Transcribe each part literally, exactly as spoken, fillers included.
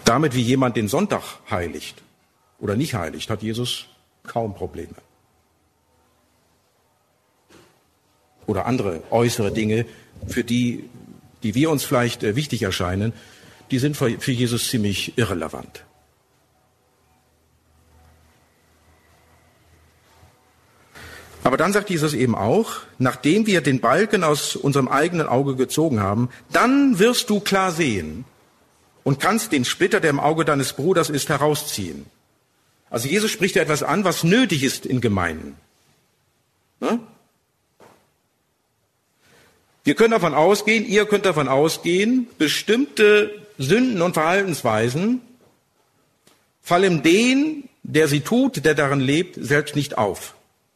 Damit, wie jemand den Sonntag heiligt oder nicht heiligt, hat Jesus kaum Probleme. Oder andere äußere Dinge, für die, die wir uns vielleicht äh, wichtig erscheinen, die sind für, für Jesus ziemlich irrelevant. Aber dann sagt Jesus eben auch, nachdem wir den Balken aus unserem eigenen Auge gezogen haben, dann wirst du klar sehen und kannst den Splitter, der im Auge deines Bruders ist, herausziehen. Also Jesus spricht ja etwas an, was nötig ist in Gemeinden. Ne? Wir können davon ausgehen, ihr könnt davon ausgehen, bestimmte Sünden und Verhaltensweisen fallen dem, der sie tut, der darin lebt, selbst nicht auf.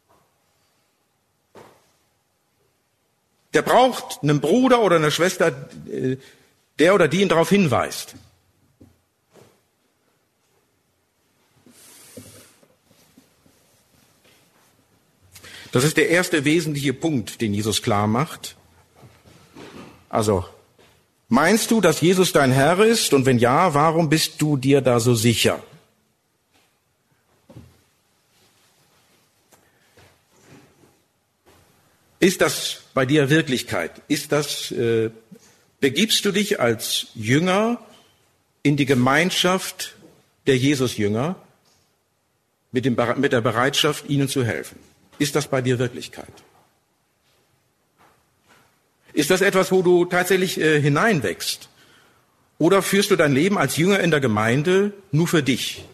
Der braucht einen Bruder oder eine Schwester, der oder die ihn darauf hinweist. Das ist der erste wesentliche Punkt, den Jesus klar macht. Also, meinst du, dass Jesus dein Herr ist? Und wenn ja, warum bist du dir da so sicher? Ist das bei dir Wirklichkeit? Ist das, äh, begibst du dich als Jünger in die Gemeinschaft der Jesus-Jünger mit, dem, mit der Bereitschaft, ihnen zu helfen? Ist das bei dir Wirklichkeit? Ist das etwas, wo du tatsächlich äh, hineinwächst? Oder führst du dein Leben als Jünger in der Gemeinde nur für dich?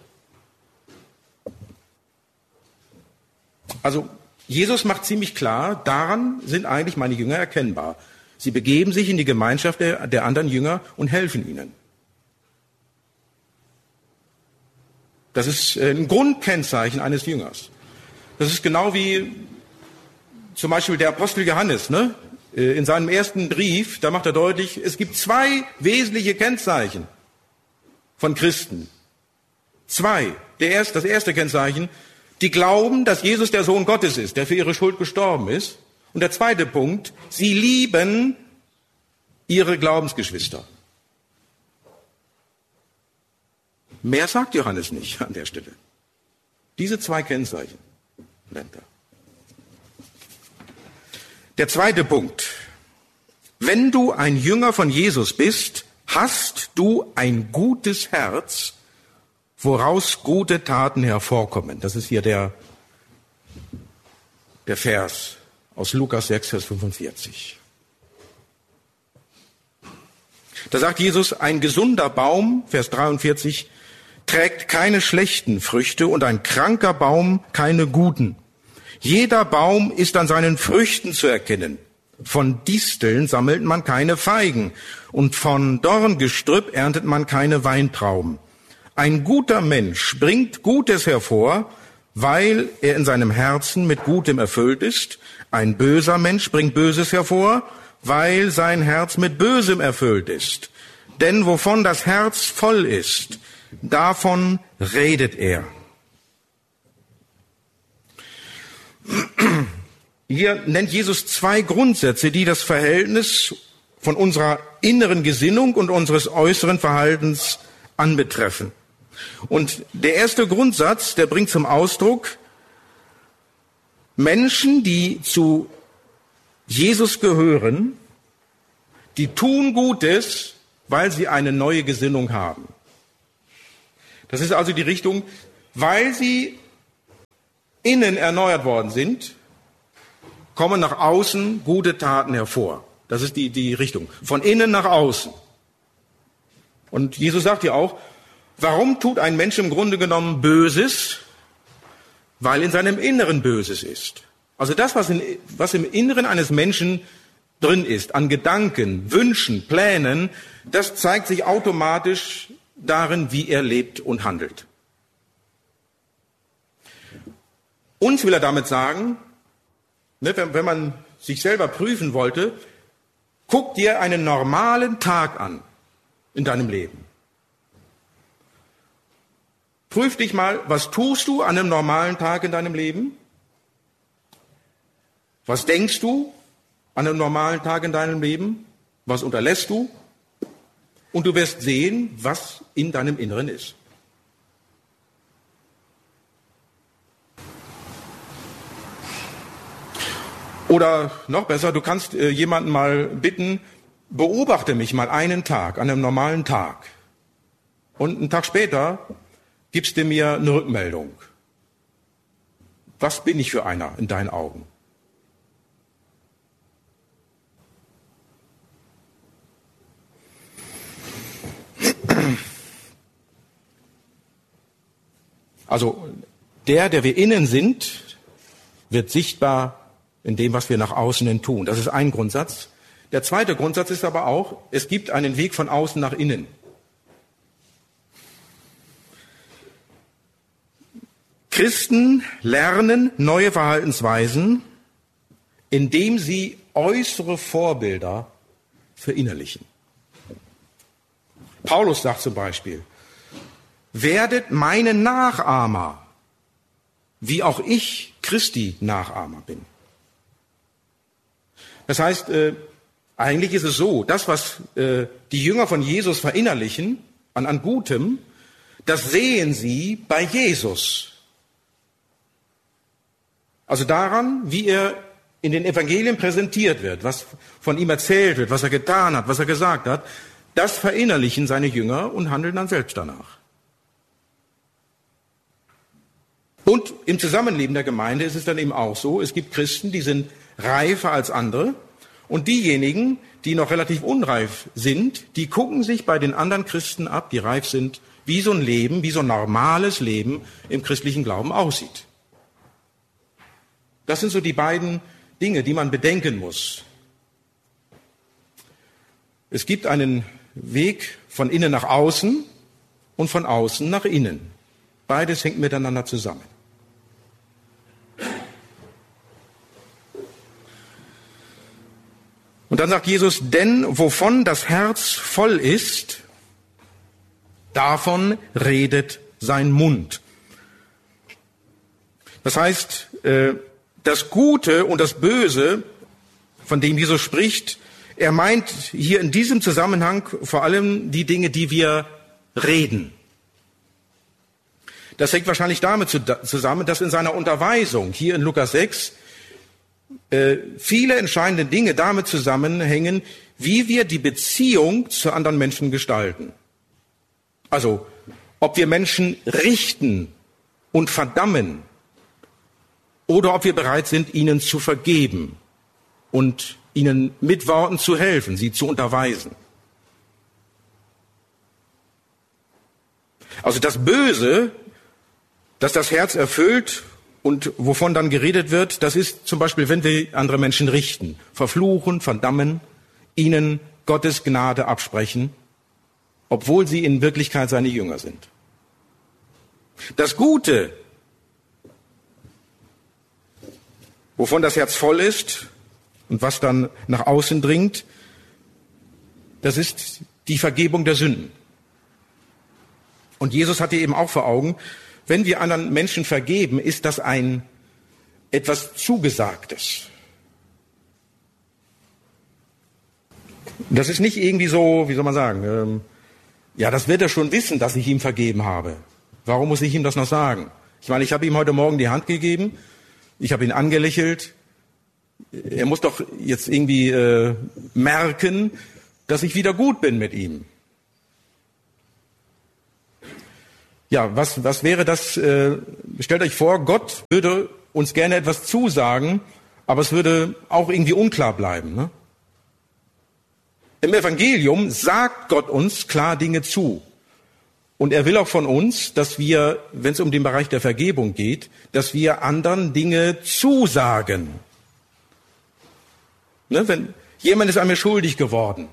Also Jesus macht ziemlich klar, daran sind eigentlich meine Jünger erkennbar. Sie begeben sich in die Gemeinschaft der, der anderen Jünger und helfen ihnen. Das ist ein Grundkennzeichen eines Jüngers. Das ist genau wie zum Beispiel der Apostel Johannes, ne? In seinem ersten Brief, da macht er deutlich, es gibt zwei wesentliche Kennzeichen von Christen. Zwei. Der erste, das erste Kennzeichen, die glauben, dass Jesus der Sohn Gottes ist, der für ihre Schuld gestorben ist. Und der zweite Punkt, sie lieben ihre Glaubensgeschwister. Mehr sagt Johannes nicht an der Stelle. Diese zwei Kennzeichen nennt er. Der zweite Punkt. Wenn du ein Jünger von Jesus bist, hast du ein gutes Herz, woraus gute Taten hervorkommen. Das ist hier der, der Vers aus Lukas sechs, Vers fünfundvierzig. Da sagt Jesus, ein gesunder Baum, Vers dreiundvierzig, trägt keine schlechten Früchte und ein kranker Baum keine guten. Jeder Baum ist an seinen Früchten zu erkennen. Von Disteln sammelt man keine Feigen und von Dorngestrüpp erntet man keine Weintrauben. Ein guter Mensch bringt Gutes hervor, weil er in seinem Herzen mit Gutem erfüllt ist. Ein böser Mensch bringt Böses hervor, weil sein Herz mit Bösem erfüllt ist. Denn wovon das Herz voll ist, davon redet er. Hier nennt Jesus zwei Grundsätze, die das Verhältnis von unserer inneren Gesinnung und unseres äußeren Verhaltens anbetreffen. Und der erste Grundsatz, der bringt zum Ausdruck, Menschen, die zu Jesus gehören, die tun Gutes, weil sie eine neue Gesinnung haben. Das ist also die Richtung, weil sie innen erneuert worden sind, kommen nach außen gute Taten hervor. Das ist die, die Richtung. Von innen nach außen. Und Jesus sagt ja auch, warum tut ein Mensch im Grunde genommen Böses? Weil in seinem Inneren Böses ist. Also das, was, in, was im Inneren eines Menschen drin ist, an Gedanken, Wünschen, Plänen, das zeigt sich automatisch darin, wie er lebt und handelt. Uns will er damit sagen, ne, wenn, wenn man sich selber prüfen wollte, guck dir einen normalen Tag an in deinem Leben. Prüf dich mal, was tust du an einem normalen Tag in deinem Leben? Was denkst du an einem normalen Tag in deinem Leben? Was unterlässt du? und du wirst sehen, was in deinem Inneren ist. Oder noch besser, du kannst äh, jemanden mal bitten, beobachte mich mal einen Tag, an einem normalen Tag. Und einen Tag später gibst du mir eine Rückmeldung. Was bin ich für einer in deinen Augen? Also der, der wir innen sind, wird sichtbar in dem, was wir nach außen hin tun. Das ist ein Grundsatz. Der zweite Grundsatz ist aber auch, es gibt einen Weg von außen nach innen. Christen lernen neue Verhaltensweisen, indem sie äußere Vorbilder verinnerlichen. Paulus sagt zum Beispiel, werdet meine Nachahmer, wie auch ich Christi Nachahmer bin. Das heißt, äh, eigentlich ist es so, das, was äh, die Jünger von Jesus verinnerlichen, an, an Gutem, das sehen sie bei Jesus. Also daran, wie er in den Evangelien präsentiert wird, was von ihm erzählt wird, was er getan hat, was er gesagt hat, das verinnerlichen seine Jünger und handeln dann selbst danach. Und im Zusammenleben der Gemeinde ist es dann eben auch so, es gibt Christen, die sind reifer als andere und diejenigen, die noch relativ unreif sind, die gucken sich bei den anderen Christen ab, die reif sind, wie so ein Leben, wie so ein normales Leben im christlichen Glauben aussieht. Das sind so die beiden Dinge, die man bedenken muss. Es gibt einen Weg von innen nach außen und von außen nach innen. Beides hängt miteinander zusammen. Und dann sagt Jesus, denn wovon das Herz voll ist, davon redet sein Mund. Das heißt, das Gute und das Böse, von dem Jesus spricht, er meint hier in diesem Zusammenhang vor allem die Dinge, die wir reden. Das hängt wahrscheinlich damit zusammen, dass in seiner Unterweisung hier in Lukas sechs äh, viele entscheidende Dinge damit zusammenhängen, wie wir die Beziehung zu anderen Menschen gestalten. Also, ob wir Menschen richten und verdammen oder ob wir bereit sind, ihnen zu vergeben und ihnen mit Worten zu helfen, sie zu unterweisen. Also das Böse, das das Herz erfüllt und wovon dann geredet wird, das ist zum Beispiel, wenn wir andere Menschen richten, verfluchen, verdammen, ihnen Gottes Gnade absprechen, obwohl sie in Wirklichkeit seine Jünger sind. Das Gute, wovon das Herz voll ist und was dann nach außen dringt, das ist die Vergebung der Sünden. Und Jesus hatte eben auch vor Augen, wenn wir anderen Menschen vergeben, ist das ein etwas Zugesagtes. Das ist nicht irgendwie so, wie soll man sagen, ähm, ja, das wird er schon wissen, dass ich ihm vergeben habe. Warum muss ich ihm das noch sagen? Ich meine, ich habe ihm heute Morgen die Hand gegeben, ich habe ihn angelächelt. Er muss doch jetzt irgendwie äh, merken, dass ich wieder gut bin mit ihm. Ja, was, was wäre das? Äh, stellt euch vor, Gott würde uns gerne etwas zusagen, aber es würde auch irgendwie unklar bleiben. Ne? Im Evangelium sagt Gott uns klar Dinge zu. Und er will auch von uns, dass wir, wenn es um den Bereich der Vergebung geht, dass wir anderen Dinge zusagen. Ne, wenn jemand ist an mir schuldig geworden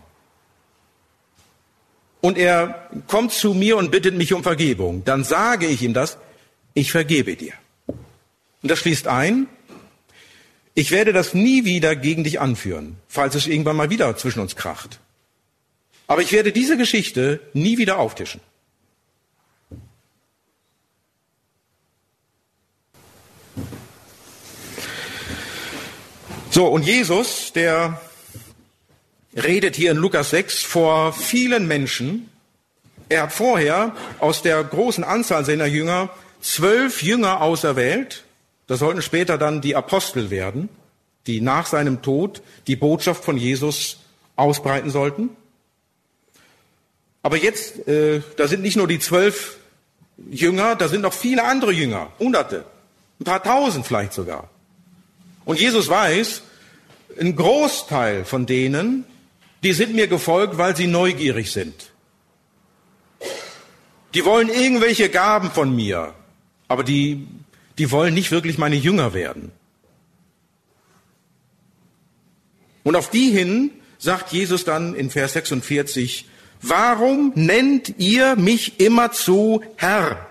und er kommt zu mir und bittet mich um Vergebung, dann sage ich ihm das, ich vergebe dir. Und das schließt ein, ich werde das nie wieder gegen dich anführen, falls es irgendwann mal wieder zwischen uns kracht. Aber ich werde diese Geschichte nie wieder auftischen. So, und Jesus, der redet hier in Lukas sechs vor vielen Menschen. Er hat vorher aus der großen Anzahl seiner Jünger zwölf Jünger auserwählt. Das sollten später dann die Apostel werden, die nach seinem Tod die Botschaft von Jesus ausbreiten sollten. Aber jetzt, äh, da sind nicht nur die zwölf Jünger, da sind noch viele andere Jünger, Hunderte, ein paar Tausend vielleicht sogar. Und Jesus weiß, ein Großteil von denen, die sind mir gefolgt, weil sie neugierig sind. Die wollen irgendwelche Gaben von mir, aber die, die wollen nicht wirklich meine Jünger werden. Und auf die hin sagt Jesus dann in Vers sechsundvierzig, warum nennt ihr mich immerzu Herr,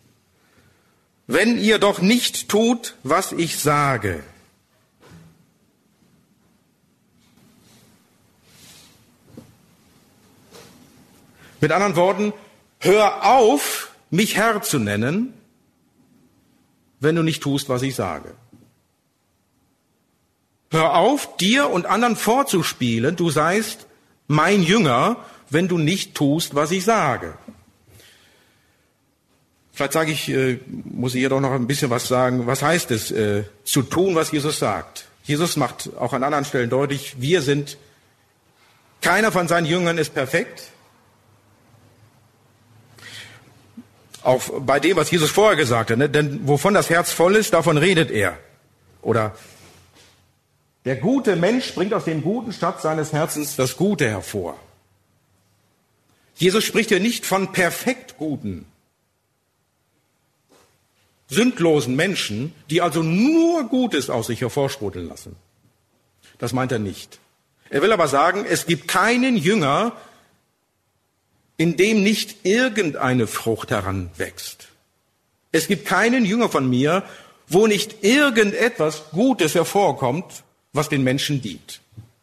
wenn ihr doch nicht tut, was ich sage? Mit anderen Worten, hör auf, mich Herr zu nennen, wenn du nicht tust, was ich sage. Hör auf, dir und anderen vorzuspielen, du seist mein Jünger, wenn du nicht tust, was ich sage. Vielleicht sage ich, äh, muss ich hier doch noch ein bisschen was sagen. Was heißt es, äh, zu tun, was Jesus sagt? Jesus macht auch an anderen Stellen deutlich, wir sind, keiner von seinen Jüngern ist perfekt. Auch bei dem, was Jesus vorher gesagt hat, ne? Denn wovon das Herz voll ist, davon redet er. Oder der gute Mensch bringt aus dem guten Schatz seines Herzens das Gute hervor. Jesus spricht hier nicht von perfekt guten, sündlosen Menschen, die also nur Gutes aus sich hervorsprudeln lassen. Das meint er nicht. Er will aber sagen, es gibt keinen Jünger, in dem nicht irgendeine Frucht heranwächst. Es gibt keinen Jünger von mir, wo nicht irgendetwas Gutes hervorkommt, was den Menschen dient.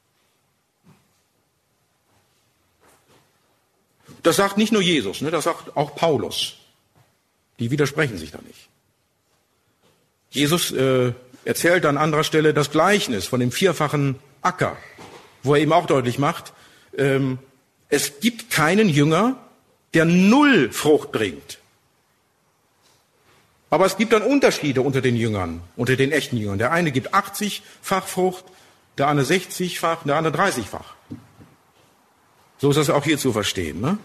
Das sagt nicht nur Jesus, ne, das sagt auch Paulus. Die widersprechen sich da nicht. Jesus äh, erzählt an anderer Stelle das Gleichnis von dem vierfachen Acker, wo er eben auch deutlich macht, ähm, es gibt keinen Jünger, der null Frucht bringt. Aber es gibt dann Unterschiede unter den Jüngern, unter den echten Jüngern. Der eine gibt achtzig-fach Frucht, der andere sechzig-fach, der andere dreißig-fach. So ist das auch hier zu verstehen, ne?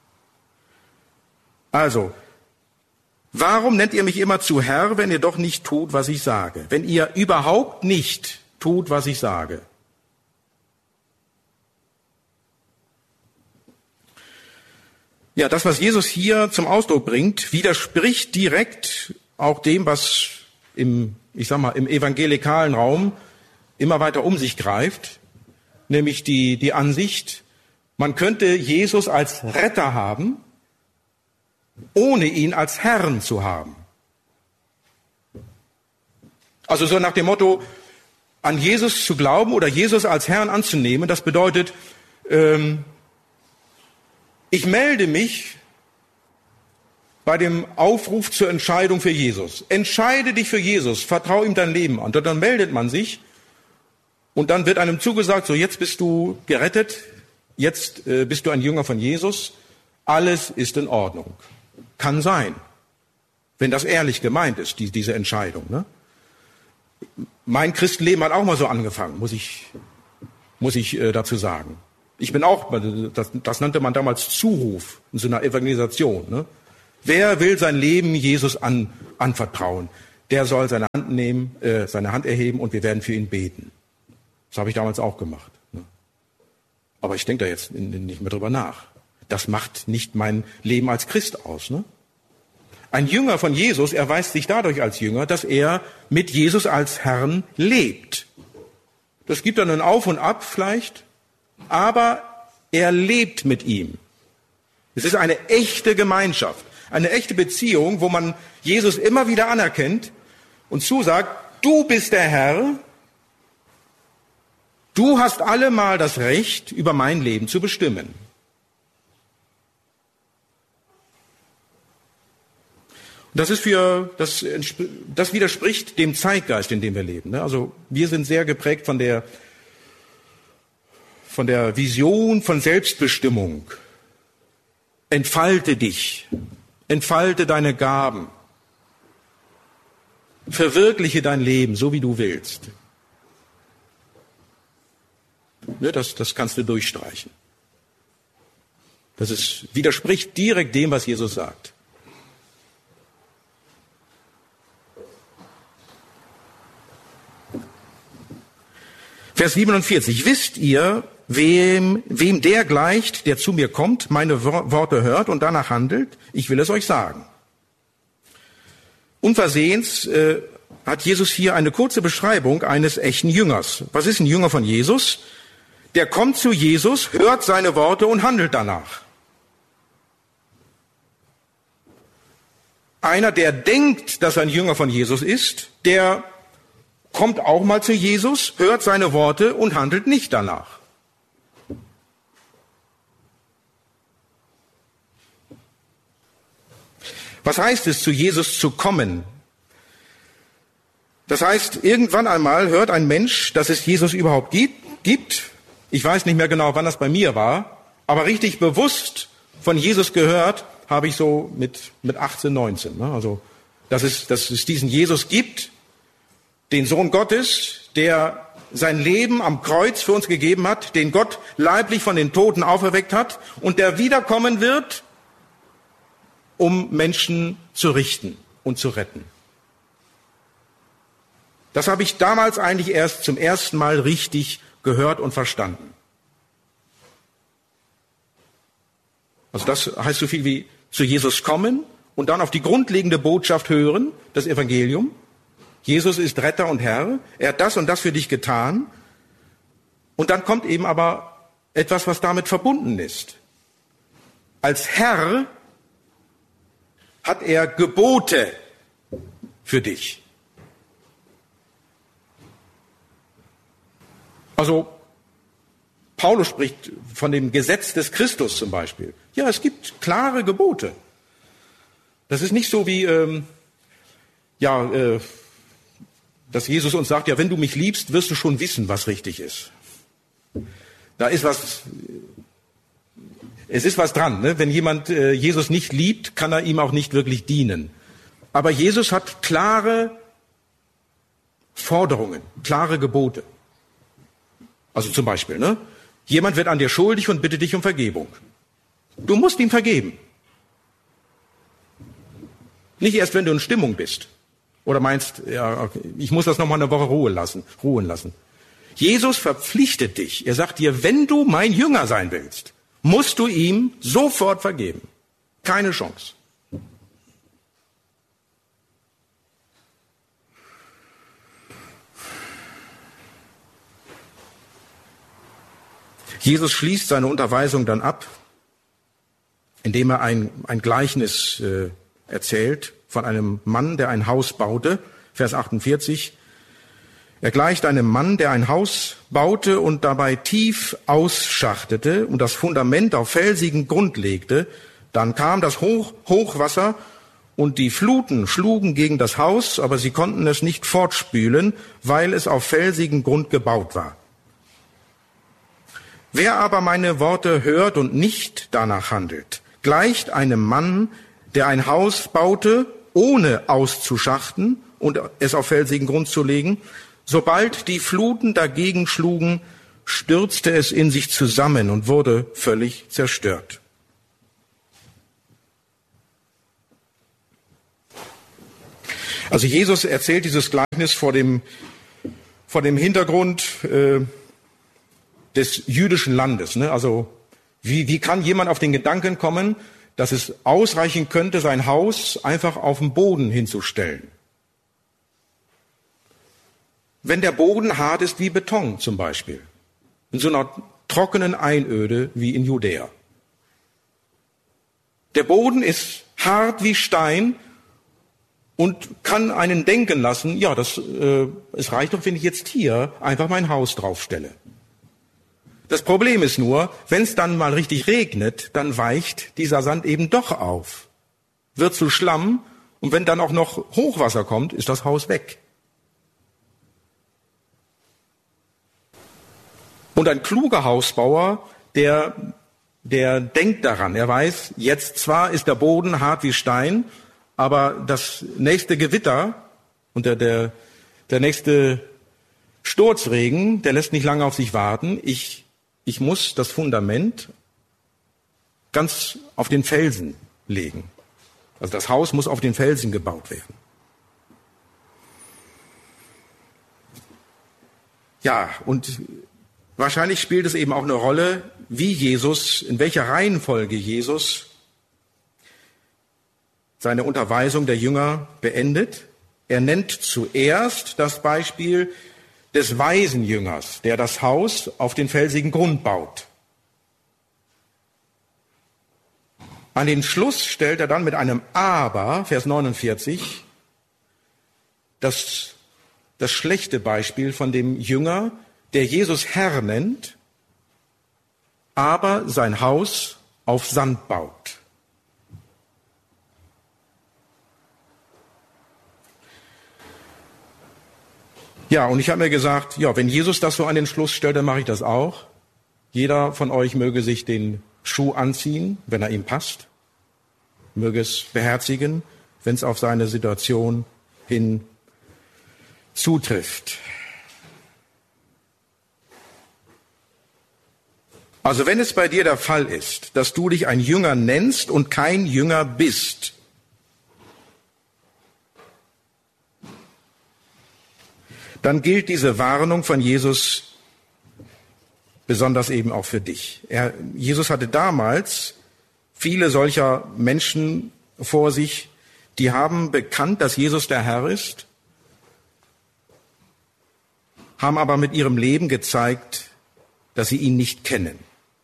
Also, warum nennt ihr mich immer zu Herr, wenn ihr doch nicht tut, was ich sage? Wenn ihr überhaupt nicht tut, was ich sage? Ja, das, was Jesus hier zum Ausdruck bringt, widerspricht direkt auch dem, was im, ich sag mal, im evangelikalen Raum immer weiter um sich greift, nämlich die, die Ansicht, man könnte Jesus als Retter haben, ohne ihn als Herrn zu haben. Also so nach dem Motto, an Jesus zu glauben oder Jesus als Herrn anzunehmen, das bedeutet, ähm, ich melde mich bei dem Aufruf zur Entscheidung für Jesus. Entscheide dich für Jesus, vertraue ihm dein Leben an. Und dann meldet man sich und dann wird einem zugesagt, so jetzt bist du gerettet, jetzt äh, bist du ein Jünger von Jesus, alles ist in Ordnung. Kann sein, wenn das ehrlich gemeint ist, die, diese Entscheidung. Ne? Mein Christenleben hat auch mal so angefangen, muss ich, muss ich äh, dazu sagen. Ich bin auch, das, das nannte man damals Zuruf in so einer Evangelisation. Ne? Wer will sein Leben Jesus an, anvertrauen? Der soll seine Hand nehmen, äh, seine Hand erheben und wir werden für ihn beten. Das habe ich damals auch gemacht. Ne? Aber ich denke da jetzt nicht mehr drüber nach. Das macht nicht mein Leben als Christ aus. Ne? Ein Jünger von Jesus erweist sich dadurch als Jünger, dass er mit Jesus als Herrn lebt. Das gibt dann ein Auf und Ab vielleicht. Aber er lebt mit ihm. Es ist eine echte Gemeinschaft, eine echte Beziehung, wo man Jesus immer wieder anerkennt und zusagt, du bist der Herr, du hast allemal das Recht, über mein Leben zu bestimmen. Und das ist für, das, das widerspricht dem Zeitgeist, in dem wir leben. Also wir sind sehr geprägt von der von der Vision von Selbstbestimmung. Entfalte dich, entfalte deine Gaben, verwirkliche dein Leben, so wie du willst. Ne, das, das kannst du durchstreichen. Das ist, widerspricht direkt dem, was Jesus sagt. Vers siebenundvierzig. Wisst ihr, wem, wem der gleicht, der zu mir kommt, meine Worte hört und danach handelt? Ich will es euch sagen. Unversehens äh, hat Jesus hier eine kurze Beschreibung eines echten Jüngers. Was ist ein Jünger von Jesus? Der kommt zu Jesus, hört seine Worte und handelt danach. Einer, der denkt, dass er ein Jünger von Jesus ist, der kommt auch mal zu Jesus, hört seine Worte und handelt nicht danach. Was heißt es, zu Jesus zu kommen? Das heißt, irgendwann einmal hört ein Mensch, dass es Jesus überhaupt gibt. Ich weiß nicht mehr genau, wann das bei mir war, aber richtig bewusst von Jesus gehört habe ich so mit, mit achtzehn, neunzehn. Ne? Also, dass es, dass es diesen Jesus gibt, den Sohn Gottes, der sein Leben am Kreuz für uns gegeben hat, den Gott leiblich von den Toten auferweckt hat und der wiederkommen wird, um Menschen zu richten und zu retten. Das habe ich damals eigentlich erst zum ersten Mal richtig gehört und verstanden. Also das heißt so viel wie zu Jesus kommen und dann auf die grundlegende Botschaft hören, das Evangelium. Jesus ist Retter und Herr, er hat das und das für dich getan. Und dann kommt eben aber etwas, was damit verbunden ist. Als Herr hat er Gebote für dich. Also Paulus spricht von dem Gesetz des Christus zum Beispiel. Ja, es gibt klare Gebote. Das ist nicht so wie, ähm, ja, äh, dass Jesus uns sagt, ja, wenn du mich liebst, wirst du schon wissen, was richtig ist. Da ist was, es ist was dran. Ne? Wenn jemand äh, Jesus nicht liebt, kann er ihm auch nicht wirklich dienen. Aber Jesus hat klare Forderungen, klare Gebote. Also zum Beispiel, ne? Jemand wird an dir schuldig und bittet dich um Vergebung. Du musst ihm vergeben. Nicht erst, wenn du in Stimmung bist. Oder meinst, ja, okay, ich muss das nochmal eine Woche ruhen lassen, ruhen lassen. Jesus verpflichtet dich. Er sagt dir, wenn du mein Jünger sein willst, musst du ihm sofort vergeben. Keine Chance. Jesus schließt seine Unterweisung dann ab, indem er ein, ein Gleichnis äh, erzählt von einem Mann, der ein Haus baute. Vers achtundvierzig. Er gleicht einem Mann, der ein Haus baute und dabei tief ausschachtete und das Fundament auf felsigen Grund legte. Dann kam das Hoch, Hochwasser und die Fluten schlugen gegen das Haus, aber sie konnten es nicht fortspülen, weil es auf felsigen Grund gebaut war. Wer aber meine Worte hört und nicht danach handelt, gleicht einem Mann, der ein Haus baute, ohne auszuschachten und es auf felsigen Grund zu legen. Sobald die Fluten dagegen schlugen, stürzte es in sich zusammen und wurde völlig zerstört. Also Jesus erzählt dieses Gleichnis vor dem, vor dem Hintergrund äh, des jüdischen Landes. Ne? Also wie, wie kann jemand auf den Gedanken kommen, dass es ausreichen könnte, sein Haus einfach auf den Boden hinzustellen? Wenn der Boden hart ist wie Beton zum Beispiel, in so einer trockenen Einöde wie in Judäa. Der Boden ist hart wie Stein und kann einen denken lassen, ja, das, äh, es reicht doch, wenn ich jetzt hier einfach mein Haus draufstelle. Das Problem ist nur, wenn es dann mal richtig regnet, dann weicht dieser Sand eben doch auf, wird zu Schlamm und wenn dann auch noch Hochwasser kommt, ist das Haus weg. Und ein kluger Hausbauer, der, der denkt daran, er weiß, jetzt zwar ist der Boden hart wie Stein, aber das nächste Gewitter und der, der, der nächste Sturzregen, der lässt nicht lange auf sich warten. Ich, ich muss das Fundament ganz auf den Felsen legen. Also das Haus muss auf den Felsen gebaut werden. Ja, und wahrscheinlich spielt es eben auch eine Rolle, wie Jesus, in welcher Reihenfolge Jesus seine Unterweisung der Jünger beendet. Er nennt zuerst das Beispiel des weisen Jüngers, der das Haus auf den felsigen Grund baut. An den Schluss stellt er dann mit einem Aber, Vers neunundvierzig, das, das schlechte Beispiel von dem Jünger, der Jesus Herr nennt, aber sein Haus auf Sand baut. Ja, und ich habe mir gesagt, ja, wenn Jesus das so an den Schluss stellt, dann mache ich das auch. Jeder von euch möge sich den Schuh anziehen, wenn er ihm passt, möge es beherzigen, wenn es auf seine Situation hin zutrifft. Also wenn es bei dir der Fall ist, dass du dich ein Jünger nennst und kein Jünger bist, dann gilt diese Warnung von Jesus besonders eben auch für dich. Er, Jesus hatte damals viele solcher Menschen vor sich, die haben bekannt, dass Jesus der Herr ist, haben aber mit ihrem Leben gezeigt, dass sie ihn nicht kennen.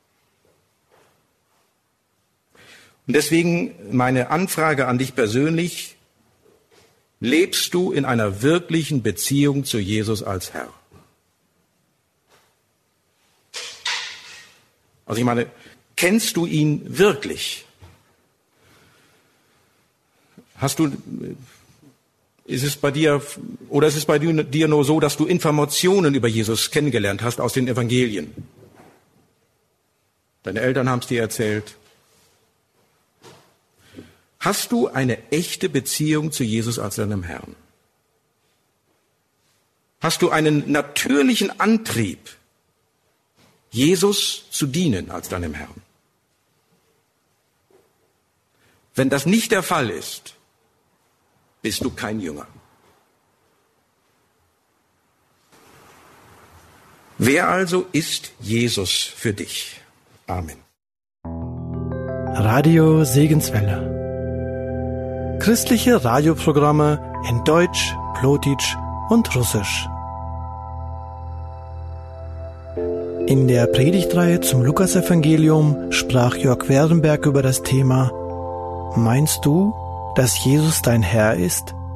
Und deswegen meine Anfrage an dich persönlich: Lebst du in einer wirklichen Beziehung zu Jesus als Herr? Also ich meine, kennst du ihn wirklich? Hast du, ist es bei dir, oder ist es bei dir nur so, dass du Informationen über Jesus kennengelernt hast aus den Evangelien? Deine Eltern haben es dir erzählt. Hast du eine echte Beziehung zu Jesus als deinem Herrn? Hast du einen natürlichen Antrieb, Jesus zu dienen als deinem Herrn? Wenn das nicht der Fall ist, bist du kein Jünger. Wer also ist Jesus für dich? Amen. Radio Segenswelle. Christliche Radioprogramme in Deutsch, Plotitsch und Russisch. In der Predigtreihe zum Lukasevangelium sprach Jörg Werdenberg über das Thema: Meinst du, dass Jesus dein Herr ist?